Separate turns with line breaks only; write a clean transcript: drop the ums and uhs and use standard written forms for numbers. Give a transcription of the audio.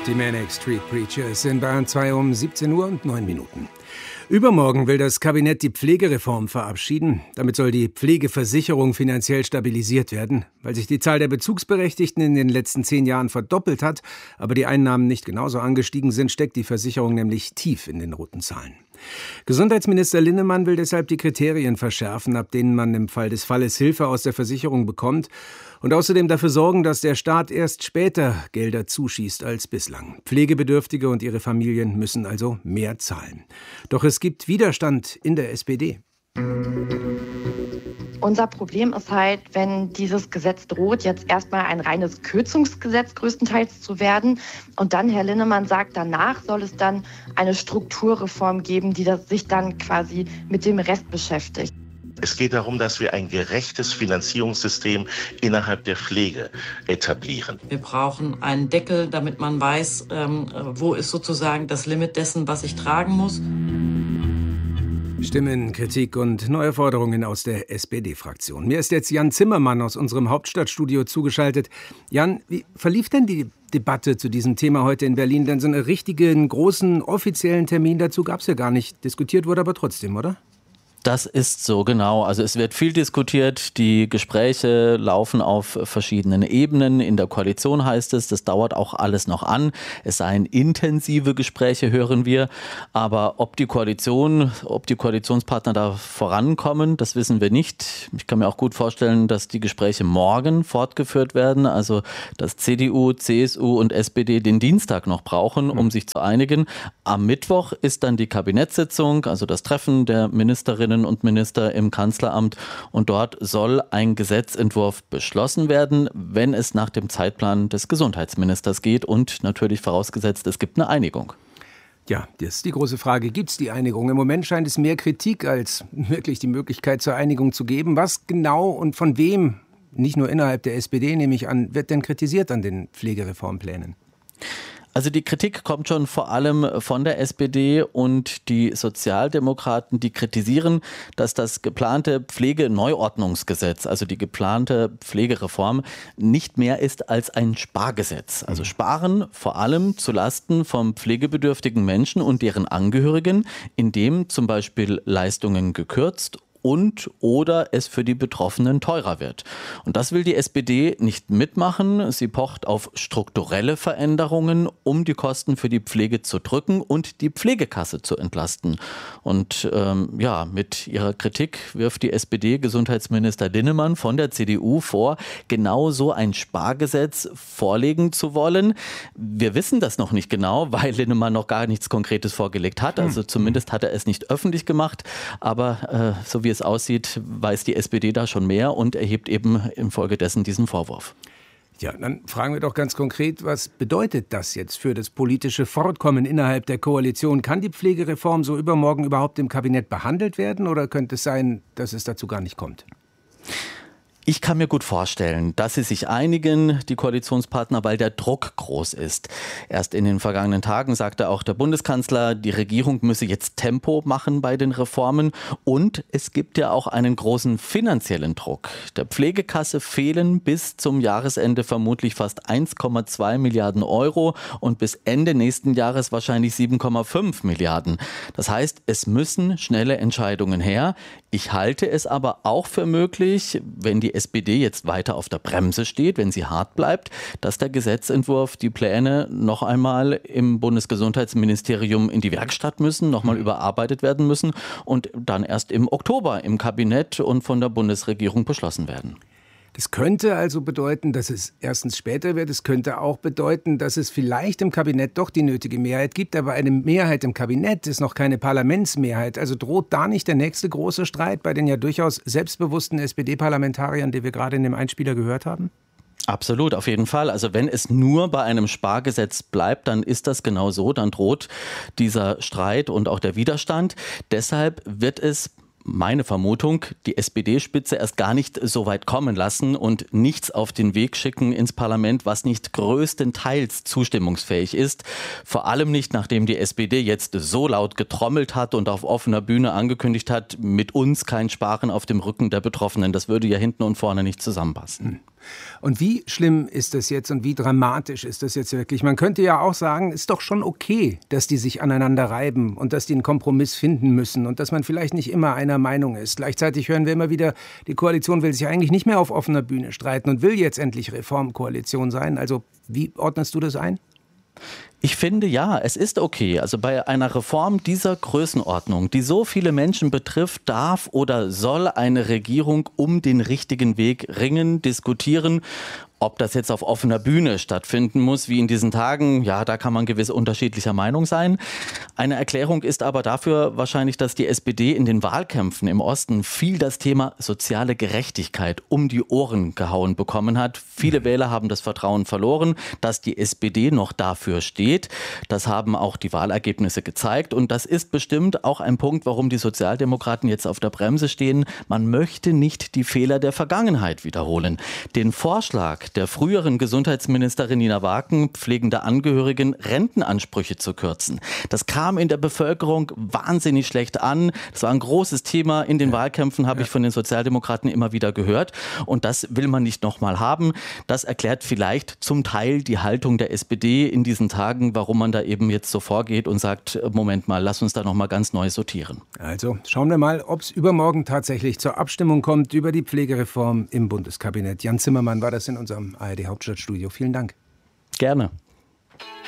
Die Manic Street Preachers in Bayern 2 um 17 Uhr und 9 Minuten. Übermorgen will das Kabinett die Pflegereform verabschieden. Damit soll die Pflegeversicherung finanziell stabilisiert werden. Weil sich die Zahl der Bezugsberechtigten in den letzten 10 Jahren verdoppelt hat, aber die Einnahmen nicht genauso angestiegen sind, steckt die Versicherung nämlich tief in den roten Zahlen. Gesundheitsminister Linnemann will deshalb die Kriterien verschärfen, ab denen man im Fall des Falles Hilfe aus der Versicherung bekommt und außerdem dafür sorgen, dass der Staat erst später Gelder zuschießt als bislang. Pflegebedürftige und ihre Familien müssen also mehr zahlen. Doch es gibt Widerstand in der SPD.
Unser Problem ist halt, wenn dieses Gesetz droht, jetzt erstmal ein reines Kürzungsgesetz größtenteils zu werden. Und dann, Herr Linnemann sagt, danach soll es dann eine Strukturreform geben, die sich dann quasi mit dem Rest beschäftigt.
Es geht darum, dass wir ein gerechtes Finanzierungssystem innerhalb der Pflege etablieren.
Wir brauchen einen Deckel, damit man weiß, wo ist sozusagen das Limit dessen, was ich tragen muss.
Stimmen, Kritik und neue Forderungen aus der SPD-Fraktion. Mir ist jetzt Jan Zimmermann aus unserem Hauptstadtstudio zugeschaltet. Jan, wie verlief denn die Debatte zu diesem Thema heute in Berlin? Denn so einen richtigen, großen, offiziellen Termin dazu gab es ja gar nicht. Diskutiert wurde aber trotzdem, oder?
Das ist so, genau. Also es wird viel diskutiert. Die Gespräche laufen auf verschiedenen Ebenen. In der Koalition heißt es, das dauert auch alles noch an. Es seien intensive Gespräche, hören wir. Aber ob die Koalitionspartner da vorankommen, das wissen wir nicht. Ich kann mir auch gut vorstellen, dass die Gespräche morgen fortgeführt werden. Also dass CDU, CSU und SPD den Dienstag noch brauchen, um sich zu einigen. Am Mittwoch ist dann die Kabinettssitzung, also das Treffen der Ministerinnen und Minister im Kanzleramt, und dort soll ein Gesetzentwurf beschlossen werden, wenn es nach dem Zeitplan des Gesundheitsministers geht und natürlich vorausgesetzt, es gibt eine Einigung.
Ja, das ist die große Frage. Gibt es die Einigung? Im Moment scheint es mehr Kritik als wirklich die Möglichkeit zur Einigung zu geben. Was genau und von wem, nicht nur innerhalb der SPD, nehme ich an, wird denn kritisiert an den Pflegereformplänen?
Also die Kritik kommt schon vor allem von der SPD und die Sozialdemokraten, die kritisieren, dass das geplante Pflegeneuordnungsgesetz, also die geplante Pflegereform, nicht mehr ist als ein Spargesetz. Also sparen vor allem zulasten von pflegebedürftigen Menschen und deren Angehörigen, indem zum Beispiel Leistungen gekürzt und oder es für die Betroffenen teurer wird. Und das will die SPD nicht mitmachen. Sie pocht auf strukturelle Veränderungen, um die Kosten für die Pflege zu drücken und die Pflegekasse zu entlasten. Und mit ihrer Kritik wirft die SPD-Gesundheitsminister Linnemann von der CDU vor, genau so ein Spargesetz vorlegen zu wollen. Wir wissen das noch nicht genau, weil Linnemann noch gar nichts Konkretes vorgelegt hat. Also zumindest hat er es nicht öffentlich gemacht. Aber so wie es aussieht, weiß die SPD da schon mehr und erhebt eben infolgedessen diesen Vorwurf.
Ja, dann fragen wir doch ganz konkret, was bedeutet das jetzt für das politische Fortkommen innerhalb der Koalition? Kann die Pflegereform so übermorgen überhaupt im Kabinett behandelt werden oder könnte es sein, dass es dazu gar nicht kommt?
Ich kann mir gut vorstellen, dass sie sich einigen, die Koalitionspartner, weil der Druck groß ist. Erst in den vergangenen Tagen sagte auch der Bundeskanzler, die Regierung müsse jetzt Tempo machen bei den Reformen. Und es gibt ja auch einen großen finanziellen Druck. Der Pflegekasse fehlen bis zum Jahresende vermutlich fast 1,2 Milliarden Euro und bis Ende nächsten Jahres wahrscheinlich 7,5 Milliarden. Das heißt, es müssen schnelle Entscheidungen her. Ich halte es aber auch für möglich, wenn die SPD jetzt weiter auf der Bremse steht, wenn sie hart bleibt, dass der Gesetzentwurf, die Pläne noch einmal im Bundesgesundheitsministerium in die Werkstatt müssen, noch mal überarbeitet werden müssen und dann erst im Oktober im Kabinett und von der Bundesregierung beschlossen werden.
Das könnte also bedeuten, dass es erstens später wird. Es könnte auch bedeuten, dass es vielleicht im Kabinett doch die nötige Mehrheit gibt. Aber eine Mehrheit im Kabinett ist noch keine Parlamentsmehrheit. Also droht da nicht der nächste große Streit bei den ja durchaus selbstbewussten SPD-Parlamentariern, die wir gerade in dem Einspieler gehört haben?
Absolut, auf jeden Fall. Also wenn es nur bei einem Spargesetz bleibt, dann ist das genau so. Dann droht dieser Streit und auch der Widerstand. Deshalb wird es, meine Vermutung, die SPD-Spitze erst gar nicht so weit kommen lassen und nichts auf den Weg schicken ins Parlament, was nicht größtenteils zustimmungsfähig ist. Vor allem nicht, nachdem die SPD jetzt so laut getrommelt hat und auf offener Bühne angekündigt hat, mit uns kein Sparen auf dem Rücken der Betroffenen. Das würde ja hinten und vorne nicht zusammenpassen.
Und wie schlimm ist das jetzt und wie dramatisch ist das jetzt wirklich? Man könnte ja auch sagen, ist doch schon okay, dass die sich aneinander reiben und dass die einen Kompromiss finden müssen und dass man vielleicht nicht immer einer Meinung ist. Gleichzeitig hören wir immer wieder, die Koalition will sich eigentlich nicht mehr auf offener Bühne streiten und will jetzt endlich Reformkoalition sein. Also wie ordnest du das ein?
Ich finde, ja, es ist okay. Also bei einer Reform dieser Größenordnung, die so viele Menschen betrifft, darf oder soll eine Regierung um den richtigen Weg ringen, diskutieren. Ob das jetzt auf offener Bühne stattfinden muss, wie in diesen Tagen, ja, da kann man gewiss unterschiedlicher Meinung sein. Eine Erklärung ist aber dafür wahrscheinlich, dass die SPD in den Wahlkämpfen im Osten viel das Thema soziale Gerechtigkeit um die Ohren gehauen bekommen hat. Viele Wähler haben das Vertrauen verloren, dass die SPD noch dafür steht. Das haben auch die Wahlergebnisse gezeigt. Und das ist bestimmt auch ein Punkt, warum die Sozialdemokraten jetzt auf der Bremse stehen. Man möchte nicht die Fehler der Vergangenheit wiederholen. Den Vorschlag der früheren Gesundheitsministerin Nina Waken, pflegende Angehörigen Rentenansprüche zu kürzen. Das kam in der Bevölkerung wahnsinnig schlecht an. Das war ein großes Thema in den Wahlkämpfen, habe ich von den Sozialdemokraten immer wieder gehört. Und das will man nicht nochmal haben. Das erklärt vielleicht zum Teil die Haltung der SPD in diesen Tagen, warum man da eben jetzt so vorgeht und sagt, Moment mal, lass uns da nochmal ganz neu sortieren.
Also schauen wir mal, ob es übermorgen tatsächlich zur Abstimmung kommt über die Pflegereform im Bundeskabinett. Jan Zimmermann war das in unserem ARD Hauptstadtstudio. Vielen Dank.
Gerne.